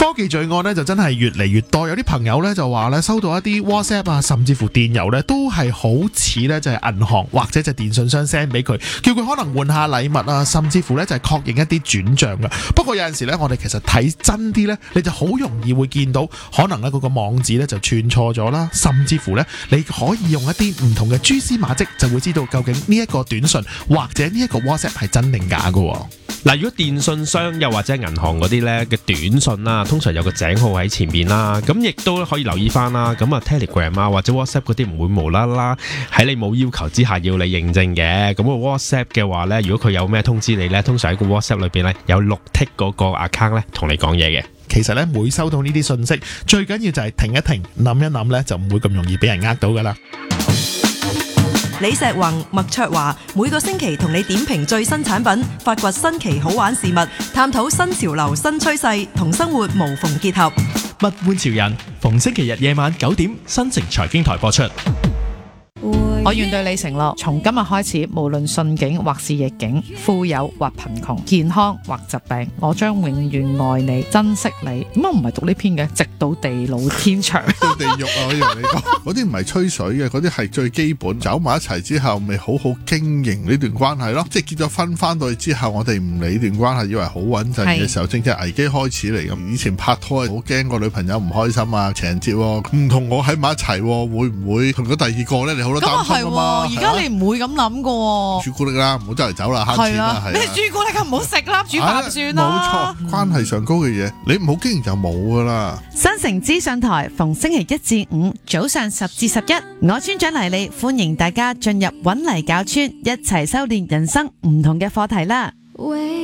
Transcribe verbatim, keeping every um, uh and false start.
科技罪案咧就真係越嚟越多，有啲朋友咧就話咧收到一啲 WhatsApp 啊，甚至乎電郵咧都係好似咧就係銀行或者就電信商 send 俾佢，叫佢可能換下禮物啊，甚至乎咧就係確認一啲轉賬噶。不過有陣時咧，我哋其實睇真啲咧，你就好容易會見到可能咧嗰個網址咧就串錯咗啦，甚至乎咧你可以用一啲唔同嘅蛛絲馬跡，就會知道究竟呢一個短信或者呢一個 WhatsApp 係真定假噶。 嗱，如果電信商又或者銀行嗰啲咧嘅短信啦，通常有個井號喺前面啦，咁亦都可以留意翻啦。咁啊 Telegram 啊或者 WhatsApp 嗰啲唔會無啦啦喺你冇要求之下要你認證嘅。咁個 WhatsApp 嘅話咧，如果佢有咩通知你咧，通常喺個 WhatsApp 裏邊咧有綠剔嗰個 account 咧同你講嘢嘅。 其實咧每收到呢啲信息，最緊要就係停一停，諗一諗咧，就唔會咁容易俾人呃到噶啦。 李石宏、麥卓華每個星期同你點評最新產品，發掘新奇好玩事物，探討新潮流新趨勢，同生活無縫結合。 物玩潮人，逢星期日夜晚九點，新城財經台播出。 我願對你承諾，從今日開始，無論順境或是逆境，富有或貧窮，健康或疾病，我將永遠愛你、珍惜你。點解唔係讀呢篇嘅？直到地老天長。 到地獄啊！我以為你講嗰啲唔係吹水嘅，嗰啲係最基本。走埋一齊之後，咪好好經營呢段關係咯。即係結咗婚翻到去之後，我哋唔理段關係，以為好穩陣嘅時候，正正危機開始嚟咁。以前拍拖係好驚個女朋友唔開心啊，情人節唔同我喺埋一齊，會唔會同咗第二個咧？你好多擔心。 而家你唔會咁諗噶， 朱古力啦，唔好周圍走啦，慳錢啦，係。 咩朱古力啊？唔好食啦，煮飯算啦。 冇錯，關係上高嘅嘢，你唔好經營就冇噶啦。 新城資訊台逢星期一至五早上十至十一，我村長黎利歡迎大家進入搵泥教村，一齊修煉人生唔同嘅課題啦。